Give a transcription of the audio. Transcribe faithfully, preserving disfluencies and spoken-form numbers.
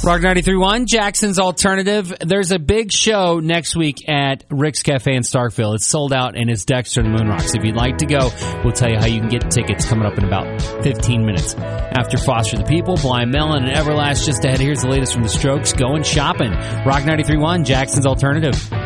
Rock ninety-three point one, Jackson's Alternative. There's a big show next week at Rick's Cafe in Starkville. It's sold out, and it's Dexter and Moonrocks. If you'd like to go, we'll tell you how you can get tickets coming up in about fifteen minutes. After Foster the People, Blind Melon, and Everlast just ahead. Here's the latest from the Strokes. Going shopping. Rock ninety-three point one, Jackson's Alternative.